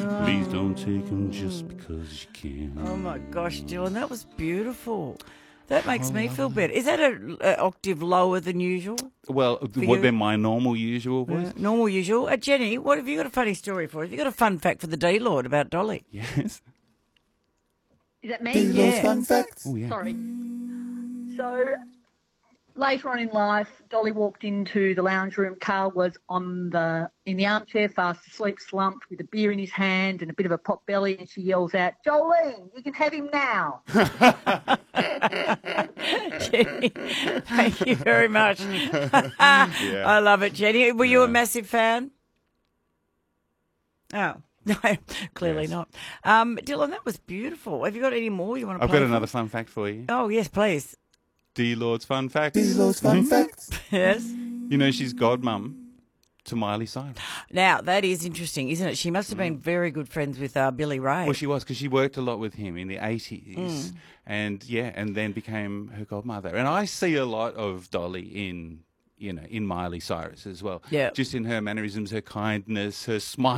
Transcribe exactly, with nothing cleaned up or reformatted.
Please don't take them just because you can. Oh, my gosh, Dylan, that was beautiful. That makes Oh, me feel lovely. better. Is that an octave lower than usual? Well, you? what than my normal usual voice? Uh, normal usual. Uh, Jenny, what have you got a funny story for us? Have you got a fun fact for the D-Lord about Dolly? Yes. Is that me? D-Lord's Yeah. fun facts. Oh, yeah. Sorry. So later on in life, Dolly walked into the lounge room. Carl was on the in the armchair, fast asleep, slumped with a beer in his hand and a bit of a pot belly, and she yells out, "Jolene, you can have him now." Jenny, thank you very much. I love it, Jenny. Were you a Yeah. massive fan? Oh, no, clearly Yes. not. Um, Dylan, that was beautiful. Have you got any more you want to I've play got for another us? fun fact for you. Oh, yes, please. D-Lord's fun fact. D-Lord's fun facts. Yes. You know she's godmum to Miley Cyrus. Now, that is interesting, isn't it? She must have been very good friends with uh, Billy Ray. Well, she was, because she worked a lot with him in the eighties. And, yeah, and then became her godmother. And I see a lot of Dolly in, you know, in Miley Cyrus as well. Yeah. Just in her mannerisms, her kindness, her smile.